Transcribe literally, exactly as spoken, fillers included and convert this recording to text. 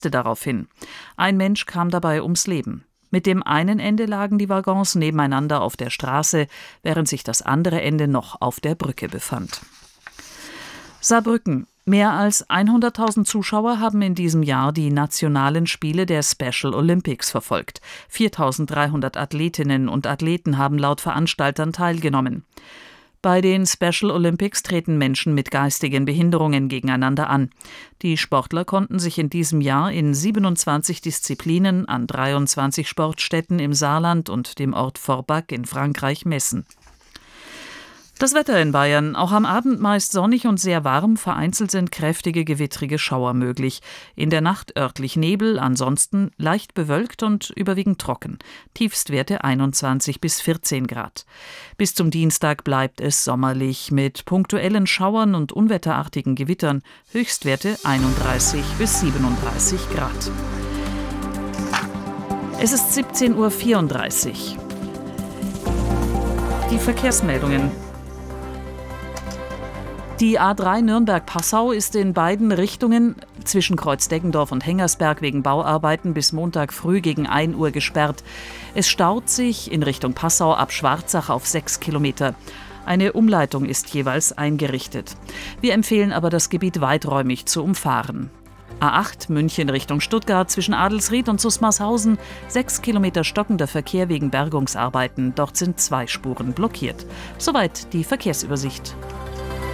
stürzte daraufhin. Ein Mensch kam dabei ums Leben. Mit dem einen Ende lagen die Waggons nebeneinander auf der Straße, während sich das andere Ende noch auf der Brücke befand. Saarbrücken. Mehr als hunderttausend Zuschauer haben in diesem Jahr die nationalen Spiele der Special Olympics verfolgt. viertausenddreihundert Athletinnen und Athleten haben laut Veranstaltern teilgenommen. Bei den Special Olympics treten Menschen mit geistigen Behinderungen gegeneinander an. Die Sportler konnten sich in diesem Jahr in siebenundzwanzig Disziplinen an dreiundzwanzig Sportstätten im Saarland und dem Ort Forbach in Frankreich messen. Das Wetter in Bayern. Auch am Abend meist sonnig und sehr warm, vereinzelt sind kräftige gewittrige Schauer möglich. In der Nacht örtlich Nebel, ansonsten leicht bewölkt und überwiegend trocken. Tiefstwerte einundzwanzig bis vierzehn Grad. Bis zum Dienstag bleibt es sommerlich mit punktuellen Schauern und unwetterartigen Gewittern. Höchstwerte einunddreißig bis siebenunddreißig Grad. Es ist siebzehn Uhr vierunddreißig. Die Verkehrsmeldungen. Die A drei Nürnberg-Passau ist in beiden Richtungen zwischen Kreuz-Deggendorf und Hengersberg wegen Bauarbeiten bis Montag früh gegen ein Uhr gesperrt. Es staut sich in Richtung Passau ab Schwarzach auf sechs Kilometer. Eine Umleitung ist jeweils eingerichtet. Wir empfehlen aber, das Gebiet weiträumig zu umfahren. A acht München Richtung Stuttgart zwischen Adelsried und Susmarshausen. Sechs Kilometer stockender Verkehr wegen Bergungsarbeiten. Dort sind zwei Spuren blockiert. Soweit die Verkehrsübersicht.